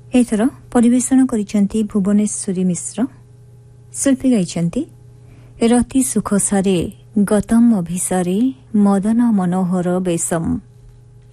ଏଥର ପରିବେଷଣ କରିଛନ୍ତି ଭୁବନେଶ୍ୱରୀ ମିଶ୍ର। ଶିଳ୍ପୀ ଗାଇଛନ୍ତି ରତି ସୁଖ ସାରେ ଗତମ ଅଭିସାରେ ମଦନ ମନୋହର ବେଶମ।